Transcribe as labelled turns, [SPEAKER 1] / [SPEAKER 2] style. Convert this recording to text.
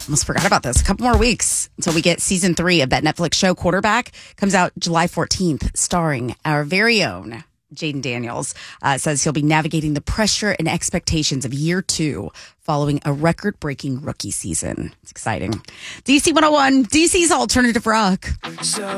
[SPEAKER 1] Almost forgot about this. A couple more weeks until we get season 3 of that Netflix show, Quarterback. Comes out July 14th, starring our very own Jaden Daniels. Says he'll be navigating the pressure and expectations of year 2 following a record-breaking rookie season. It's exciting. DC 101, DC's Alternative Rock.